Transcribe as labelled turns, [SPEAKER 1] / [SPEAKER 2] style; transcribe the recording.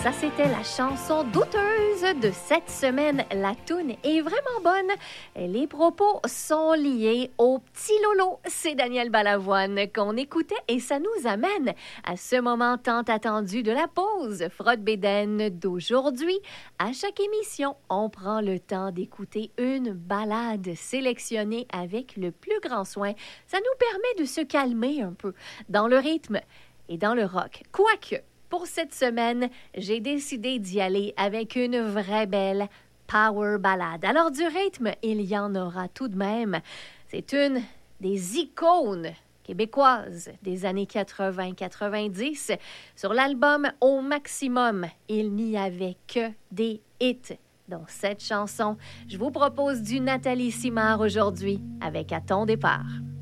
[SPEAKER 1] Ça, c'était la chanson douteuse de cette semaine. La toune est vraiment bonne. Les propos sont liés au petit Lolo. C'est Daniel Balavoine qu'on écoutait et ça nous amène à ce moment tant attendu de la pause Frotte-Bédaine d'aujourd'hui. À chaque émission, on prend le temps d'écouter une balade sélectionnée avec le plus grand soin. Ça nous permet de se calmer un peu dans le rythme et dans le rock. Quoique, pour cette semaine, j'ai décidé d'y aller avec une vraie belle power ballade. Alors, du rythme, il y en aura tout de même. C'est une des icônes québécoises des années 80-90. Sur l'album Au Maximum, il n'y avait que des hits. Dans cette chanson, je vous propose du Nathalie Simard aujourd'hui avec À ton départ.